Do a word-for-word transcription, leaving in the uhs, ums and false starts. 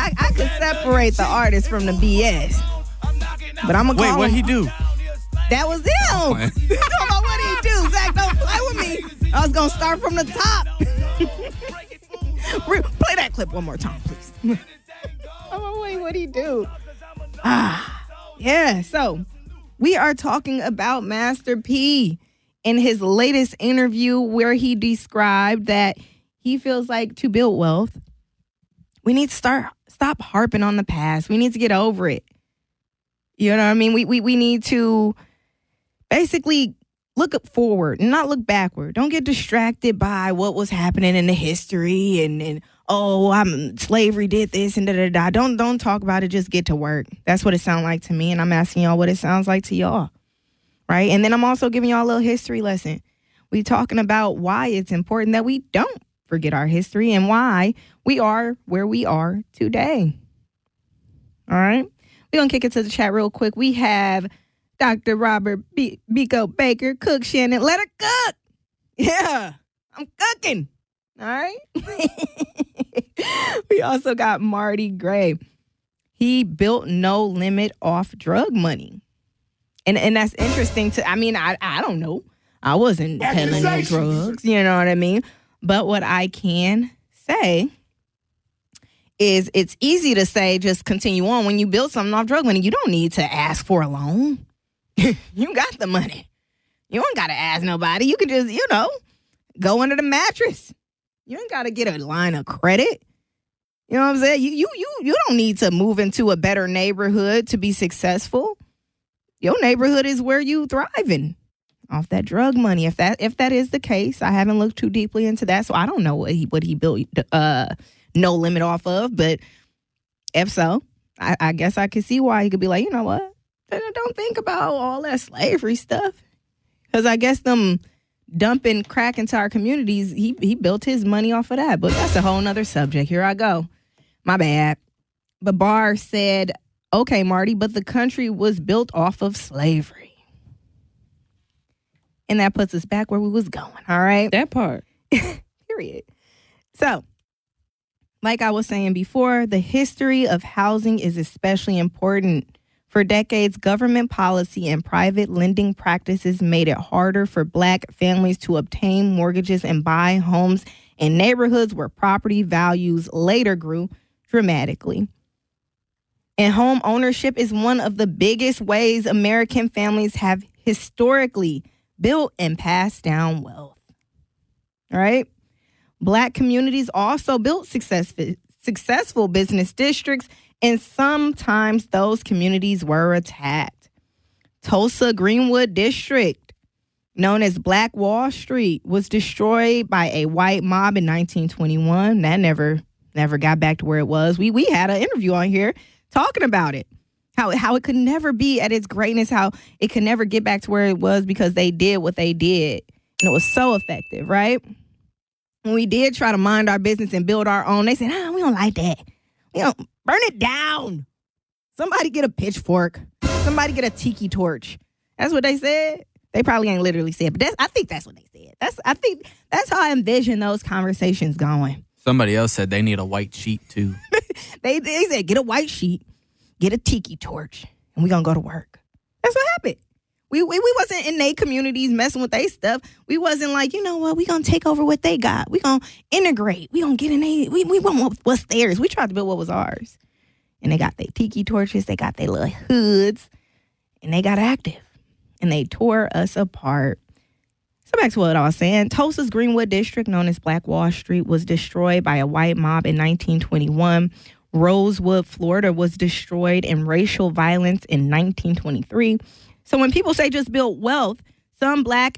I, I could separate the artist from the B S. But I'm gonna Wait, call what'd him. he do? That was him. playing. You talking about what he do? Zach, don't play with me. I was gonna start from the top. Re- Play that clip one more time, please. Oh, wait, what'd he do? Ah, yeah. So we are talking about Master P in his latest interview where he described that he feels like to build wealth, we need to start stop harping on the past. We need to get over it. You know what I mean? We we we need to basically look forward and not look backward. Don't get distracted by what was happening in the history and, and oh, I'm slavery did this and da da da. Don't don't talk about it. Just get to work. That's what it sounds like to me, and I'm asking y'all what it sounds like to y'all, right? And then I'm also giving y'all a little history lesson. We talking about why it's important that we don't forget our history and why we are where we are today. All right, we're gonna kick it to the chat real quick. We have Doctor Robert B- Biko Baker, cook Shannon. Let her cook. Yeah, I'm cooking. All right. We also got Marty Gray. He built No Limit off drug money. And and that's interesting to, I mean, I, I don't know. I wasn't peddling no drugs, you know what I mean? But what I can say is it's easy to say just continue on. When you build something off drug money, you don't need to ask for a loan. You got the money. You don't got to ask nobody. You can just, you know, go under the mattress. You ain't got to get a line of credit. You know what I'm saying? You, you, you, you don't need to move into a better neighborhood to be successful. Your neighborhood is where you thriving off that drug money. If that if that is the case, I haven't looked too deeply into that, so I don't know what he what he built uh, No Limit off of. But if so, I, I guess I could see why he could be like, you know what? Don't think about all that slavery stuff, because I guess them dumping crack into our communities, he he built his money off of that. But that's a whole nother subject. Here I go. My bad. But Barr said, okay, Marty, but the country was built off of slavery. And that puts us back where we was going, all right? That part. Period. So, like I was saying before, the history of housing is especially important. For decades, government policy and private lending practices made it harder for Black families to obtain mortgages and buy homes in neighborhoods where property values later grew dramatically. And home ownership is one of the biggest ways American families have historically built and passed down wealth. All right? Black communities also built successful, successful business districts, and sometimes those communities were attacked. Tulsa Greenwood District, known as Black Wall Street, was destroyed by a white mob in nineteen twenty-one. That never never got back to where it was. We we had an interview on here talking about it. How how it could never be at its greatness, how it could never get back to where it was because they did what they did. And it was so effective, right? When we did try to mind our business and build our own, they said, ah, we don't like that. We don't, burn it down. Somebody get a pitchfork. Somebody get a tiki torch. That's what they said. They probably ain't literally said, but that's I think that's what they said. That's I think that's how I envision those conversations going. Somebody else said they need a white sheet, too. they, they said, get a white sheet, get a tiki torch, and we gonna go to work. That's what happened. We we, we wasn't in their communities messing with their stuff. We wasn't like, you know what, we gonna take over what they got. We gonna integrate. We gonna get in they, we, we want what's theirs. We tried to build what was ours. And they got their tiki torches, they got their little hoods, and they got active. And they tore us apart. So back to what I was saying. Tulsa's Greenwood District, known as Black Wall Street, was destroyed by a white mob in nineteen twenty-one. Rosewood, Florida, was destroyed in racial violence in nineteen twenty-three. So when people say just build wealth, some Black